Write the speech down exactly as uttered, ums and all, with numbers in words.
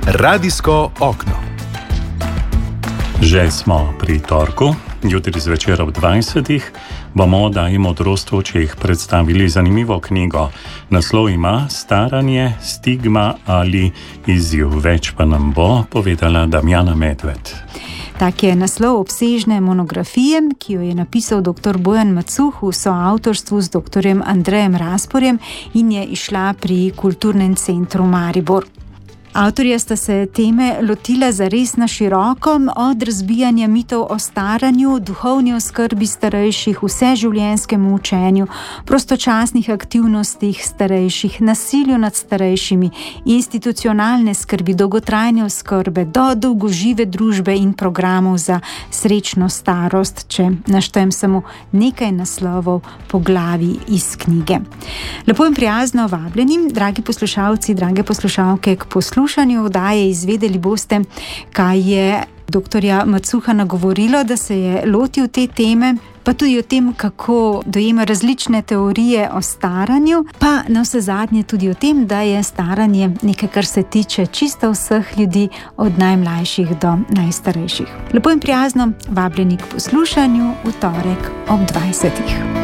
Radijsko okno. Že smo pri torku, jutri zvečer ob dvajsetih bomo Oddaji Modrost v očeh predstavili zanimivo knjigo. Naslov ima Staranje, stigma ali izziv. Več pa nam bo povedala Damjana Medved. Tak je naslov obsežne monografije, ki jo je napisal doktor Bojan Macuh v soavtorstvu z doktorjem Andrejem Rasporjem in je izšla pri Kulturnem centru Maribor. Avtorja sta se teme lotila zares na široko, od razbijanja mitov o staranju, duhovni oskrbi starejših, vseživljenjskemu učenju, prostočasnih aktivnostih starejših, nasilju nad starejšimi, institucionalne skrbi, dolgotrajne oskrbe, do dolgožive družbe in programov za srečno starost, če naštejem samo nekaj naslovov poglavij iz knjige. Lepo in prijazno vabljeni, dragi poslušalci, drage poslušalke, k poslušanju oddaje. Izvedeli boste, kaj je doktorja Macuha nagovorilo, da se je lotil te teme, pa tudi o tem, kako dojema različne teorije o staranju, pa na vse zadnje tudi o tem, da je staranje nekaj, kar se tiče čisto vseh ljudi, od najmlajših do najstarejših. Lepo in prijazno vabljeni k poslušanju v torek ob dvajsetih.